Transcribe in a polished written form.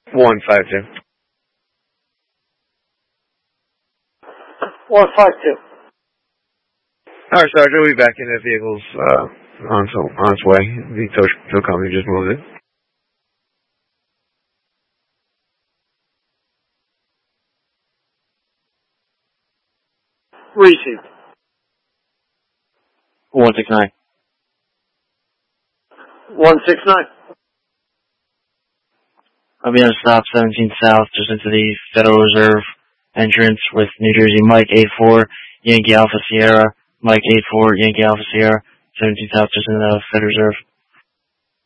152. 152. Alright, Sergeant, we'll be back in the vehicle's on its way. The tow company just moved it. Received. 169. 169. I'll be on a stop 17 South, just into the Federal Reserve entrance with New Jersey Mike 84, Yankee Alpha Sierra, Mike 84, Yankee Alpha Sierra, 17 South, just in the Federal Reserve.